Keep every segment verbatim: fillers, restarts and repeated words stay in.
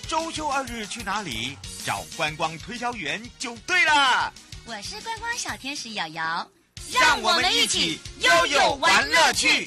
周休二日去哪里？找观光推销员就对了。 我是观光小天使瑶瑶， 让我们一起悠悠玩乐趣。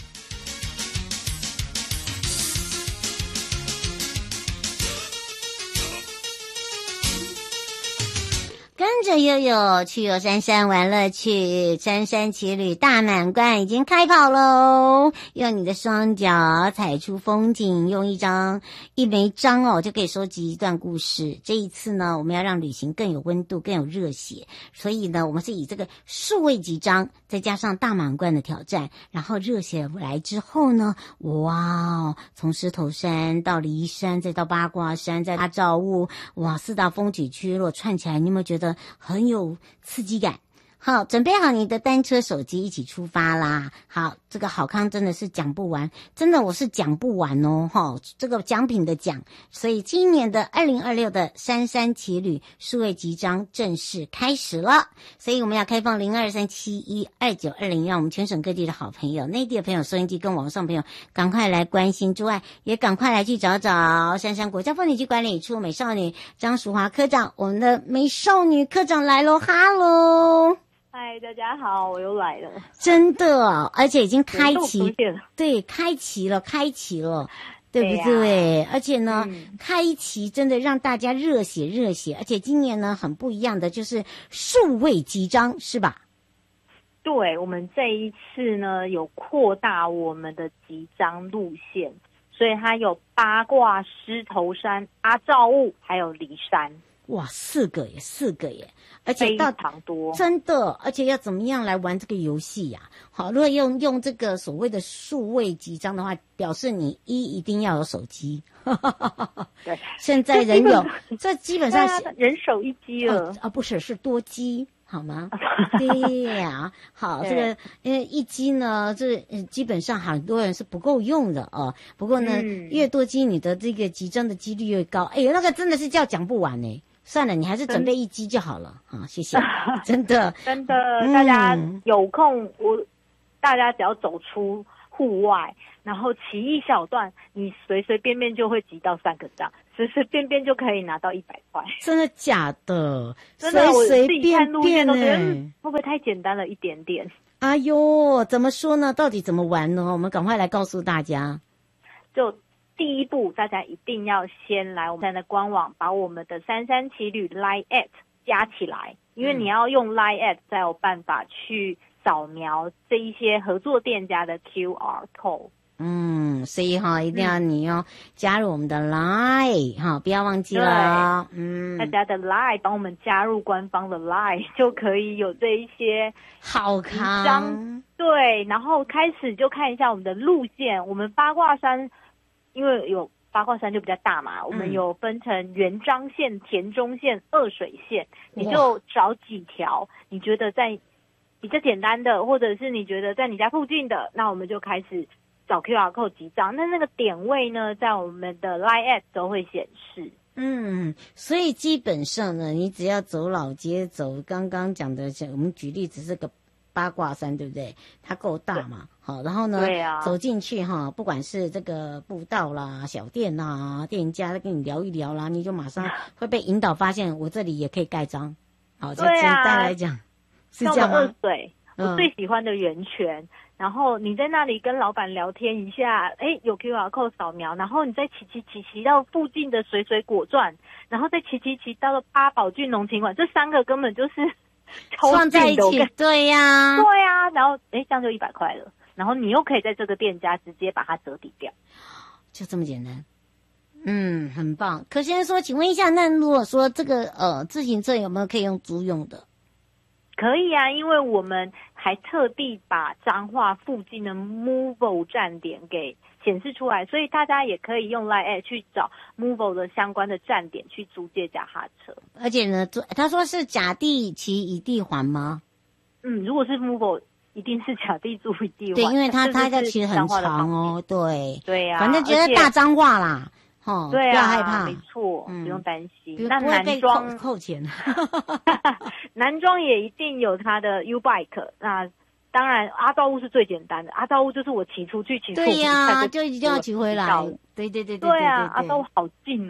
跟着悠悠去游山山玩乐趣，山山奇旅大满贯已经开跑喽！用你的双脚踩出风景，用一张一枚章哦就可以收集一段故事。这一次呢，我们要让旅行更有温度，更有热血，所以呢，我们是以这个数位集章，再加上大满贯的挑战，然后热血来之后呢，哇哦，从狮头山到梨山，再到八卦山，再到阿照雾，哇，四大风景区如果串起来，你有没有觉得很有刺激感？好，准备好你的单车手机，一起出发啦！好，这个好康真的是讲不完，真的我是讲不完哦，哈，这个奖品的奖，所以今年的二零二六的山山奇旅数位集章正式开始了，所以我们要开放零二三七一二九二零，让我们全省各地的好朋友、内地的朋友、收音机跟网上朋友赶快来关心之外，也赶快来去找找杉杉国家风景区管理处美少女张淑华科长，我们的美少女科长来喽，哈喽！ 嗨，大家好，我又来了， 真的，而且已经开启，对，开启了，开启了，对不对？对啊、而且呢、嗯，开启真的让大家热血热血，而且今年呢很不一样的就是数位集章，是吧？ 对，我们这一次呢有扩大我们的集章路线，所以它有八卦、狮头山、阿照雾，还有梨山。 哇，四个耶，四个耶，而且到非常多， 真的，而且要怎么样来玩这个游戏呀、啊？好，如果用用这个所谓的数位集章的话，表示你一一定要有手机。 对， 现在人有，这基本上是人手一机了啊、哦，不是，是多机。好吗？对呀，好，这个因为一机呢，这基本上很多人是不够用的哦。不过呢，嗯、越多机，你的这个集章的几率越高。哎呦，那个真的是叫讲不完呢。算了，你还是准备一机就好了啊，谢谢。真的， 真的，大家有空，我大家只要走出户外，然后骑一小段，你随随便便就会集到三个章。随随便便就可以拿到一百块， 真的假的？ 真的，我随自己看路线都觉得、 欸嗯、会不会太简单了一点点？ 哎呦，怎么说呢？到底怎么玩呢？我们赶快来告诉大家。 就第一步，大家一定要先来我们的官网，把我们的三三七旅 Line at 加起来，因为你要用 Line at 才有办法去扫描这一些合作店家的 Q R code。 嗯，所以哈，一定要你要加入我们的 Line 哈、嗯，不要忘记了。嗯， 大家的 Line 帮我们加入官方的 Line 就可以有这一些好康。 对，然后开始就看一下我们的路线。我们八卦山，因为有八卦山就比较大嘛，我们有分成元彰线、田中线、二水线，你就找几条你觉得在比较简单的，或者是你觉得在你家附近的，那我们就开始找 Q R code 集章，那那个点位呢，在我们的 Line App 都会显示。 嗯，所以基本上呢，你只要走老街，走刚刚讲的，我们举例只是个八卦山，对不对？它够大嘛，好，然后呢， 对啊， 走进去哈，不管是这个步道啦、小店啦、店家跟你聊一聊啦，你就马上会被引导发现，我这里也可以盖章。好，就简单来讲，是这样吗？ 二水，我最喜欢的源泉。嗯，然后你在那里跟老板聊天一下，哎，有 Q R code 扫描，然后你再骑骑骑骑到附近的水水果传，然后再骑骑骑到了八宝郡农情馆，这三个根本就是超近的， 放在一起，对呀、啊， 对呀、啊，然后哎，这样就一百块了，然后你又可以在这个店家直接把它折抵掉， 就这么简单。嗯，很棒。可先说，请问一下，那如果说这个呃自行车有没有可以用租用的？ 可以啊，因为我们还特地把彰化附近的 Movo 站点给显示出来，所以大家也可以用 Line 去找 Movo 的相关的站点去租借脚踏车。 而且呢，他说是甲地骑乙地还吗？ 嗯，如果是 Movo 一定是甲地租乙地还。 对，因为他他的其实很长哦，对对呀、啊， 反正觉得大彰化啦。哦， 对啊， 不要害怕， 没错、嗯，不用担心。 那男装扣, 扣钱， 男装也一定有他的 U bike。那当然，阿照屋是最简单的，阿照屋就是我骑出去，骑出去， 对呀、啊，就一定要骑回来。对对对对对啊，阿照屋好近哦。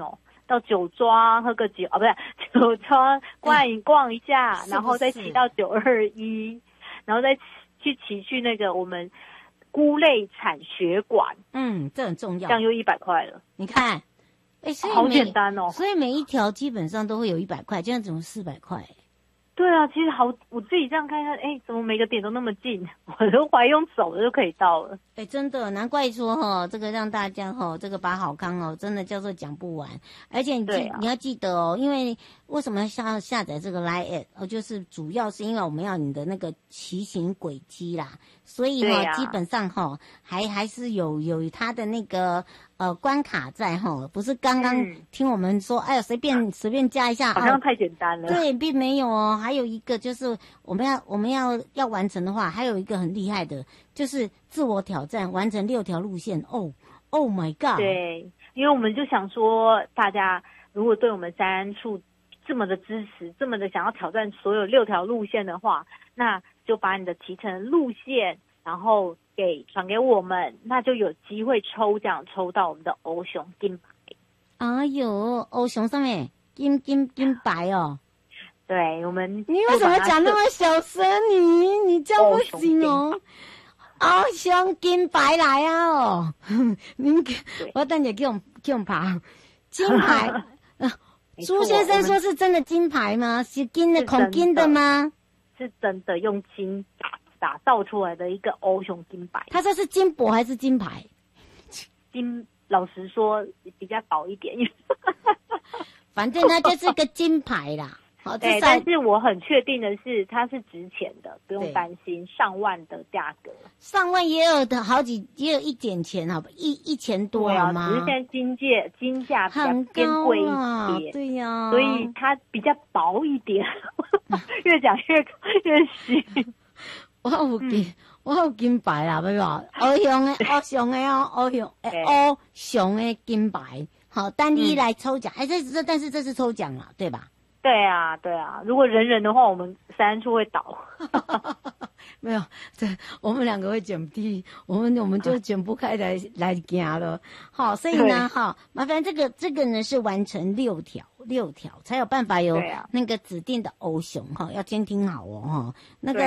到酒庄喝个酒，啊，不是酒庄逛一逛一下， 嗯、 然后再骑到九二一，然后再去骑去那个我们菇类产学馆。 嗯，这很重要。 这样又一百块了， 你看，哎，所以好简单哦。 所以每一条基本上都会有一百块，这样怎么四百块？ 对啊，其实好，我自己这样看看，哎，怎么每个点都那么近？我都怀疑用走的就可以到了。 哎，真的，难怪说哈，这个让大家哈，这个把好康哦，真的叫做讲不完。而且你记、啊、你要记得哦，因为为什么要下下载这个 Line 哦，就是主要是因为我们要你的那个骑行轨迹啦，所以哈、啊，基本上哈，还还是有有它的那个呃关卡在哈，不是刚刚听我们说，嗯、哎呀，随便随便加一下， 好像太简单了。 对，并没有哦。还有一个就是我们要我们要要完成的话，还有一个很厉害的，就是自我挑战，完成六条路线。哦 ，Oh my God！ 对，因为我们就想说，大家如果对我们三处这么的支持，这么的想要挑战所有六条路线的话，那就把你的骑乘路线，然后给传给我们，那就有机会抽奖抽到我们的欧熊金牌。 哎呦，欧熊上面金金金牌哦。 对，我们你为什么讲那么小声？你你这样不行哦。欧熊金牌来啊！哦，您我等下叫叫爬金牌。朱先生说是真的金牌吗？是金的孔金的吗？ 是真的用金打打造出来的一个欧熊金牌。 他说是金箔还是金牌？ 金，老实说比较薄一点。 反正它就是个金牌啦。哦、 对，但是我很确定的是，它是值钱的，不用担心上万的价格。 上万也有的好几，也有一点钱，好吧，一一千多好吗？ 只是现在金价金价比较偏贵一点， 对呀、啊， 所以它比较薄一点。越讲越越虚。 我有金，嗯、我有金牌啦，不要欧熊的欧熊的哦，欧熊诶，欧熊的金牌。好，单一来抽奖，哎、嗯，这这但是这是抽奖啦，对吧？ 对啊，对啊，如果人人的话，我们三处会倒。 没有，对，我们两个会卷地，我们我们就卷不开来来行了。好，所以呢，哈，麻烦这个这个呢是完成六条，六条才有办法有那个指定的欧熊哈，要先听好哦哈，那个。